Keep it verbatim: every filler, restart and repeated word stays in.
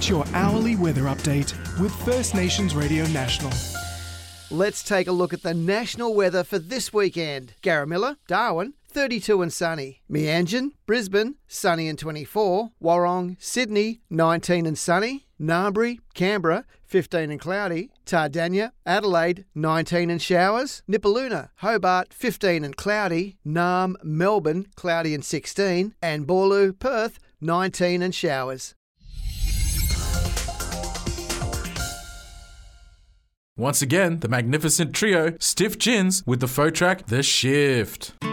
Get your hourly weather update with First Nations Radio National. Let's take a look at the national weather for this weekend. Garamilla, Darwin, thirty-two and sunny. Meanjin, Brisbane, sunny and twenty-four. Warrong, Sydney, nineteen and sunny. Narmbri, Canberra, fifteen and cloudy. Tardania, Adelaide, nineteen and showers. Nipaluna, Hobart, fifteen and cloudy. Narm, Melbourne, cloudy and sixteen. And Boorloo, Perth, nineteen and showers. Once again, the magnificent trio, Stiff Gins, with the faux track, The Shift.